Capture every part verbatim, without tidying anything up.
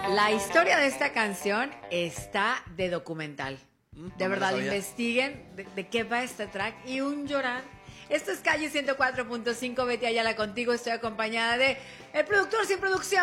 La historia de esta canción está de documental. De no verdad, me la sabía. investiguen de, de qué va este track y un llorar. Esto es Calle ciento cuatro punto cinco, Betty Ayala contigo. Estoy acompañada de el productor sin producción,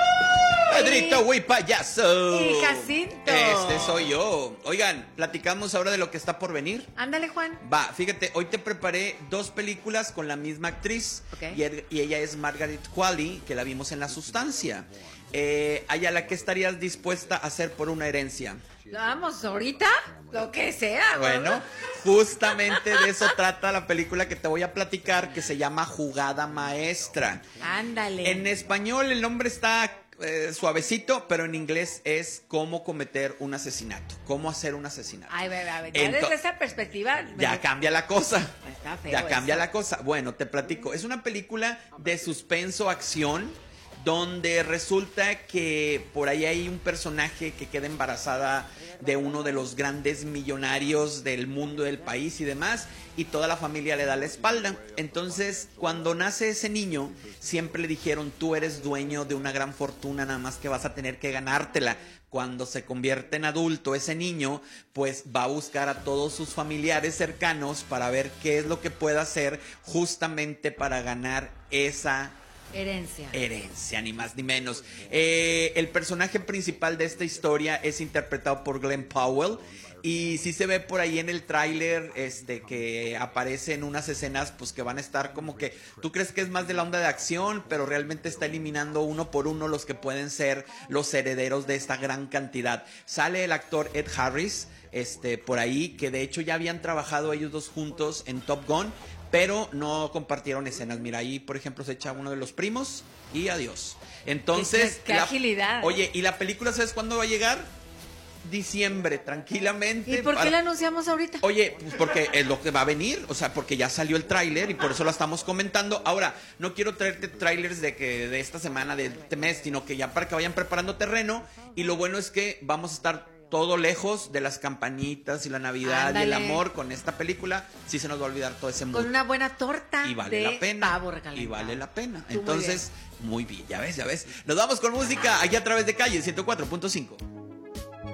Pedrito Güey Payaso. y Jacinto. Este soy yo. Oigan, platicamos ahora de lo que está por venir. Ándale, Juan. Va, fíjate, hoy te preparé dos películas con la misma actriz. Ok. Y, er- y ella es Margaret Qualley, que la vimos en La Sustancia. Eh, Ayala, ¿qué estarías dispuesta a hacer por una herencia? Vamos, ahorita, lo que sea. Bueno, justamente de eso trata la película que te voy a platicar, que se llama Jugada Maestra. Ándale. En español el nombre está eh, suavecito, pero en inglés es cómo cometer un asesinato, cómo hacer un asesinato. Ay, bebé, a ver, ya Ento- desde esa perspectiva. Ya me- cambia la cosa. Está feo Ya cambia eso. la cosa. Bueno, te platico. Es una película de suspenso, acción, donde resulta que por ahí hay un personaje que queda embarazada de uno de los grandes millonarios del mundo, del país y demás, y toda la familia le da la espalda. Entonces, cuando nace ese niño, siempre le dijeron, tú eres dueño de una gran fortuna, nada más que vas a tener que ganártela. Cuando se convierte en adulto, ese niño, pues va a buscar a todos sus familiares cercanos para ver qué es lo que puede hacer justamente para ganar esa Herencia. herencia, ni más ni menos. Eh, el personaje principal de esta historia es interpretado por Glenn Powell. Y sí se ve por ahí en el tráiler este, que aparece en unas escenas pues que van a estar como que tú crees que es más de la onda de acción, pero realmente está eliminando uno por uno los que pueden ser los herederos de esta gran cantidad. Sale el actor Ed Harris este, por ahí, que de hecho ya habían trabajado ellos dos juntos en Top Gun, pero no compartieron escenas. Mira, ahí por ejemplo se echa uno de los primos y adiós. Entonces, Qué- qué la- agilidad. Oye, ¿y la película sabes cuándo va a llegar? Diciembre, tranquilamente. ¿Y por qué para- la anunciamos ahorita? Oye, pues porque es lo que va a venir, o sea, porque ya salió el tráiler y por eso la estamos comentando. Ahora, no quiero traerte trailers de que de esta semana, de este mes, sino que ya para que vayan preparando terreno. Y lo bueno es que vamos a estar todo lejos de las campanitas y la Navidad y el Ándale. amor con esta película. Sí se nos va a olvidar todo ese mood. Con una buena torta Y vale de la pena. pavo recalentado. Y vale la pena. Tú muy Entonces, muy bien, ya ves, ya ves. Nos vamos con música aquí a través de Calle ciento cuatro punto cinco.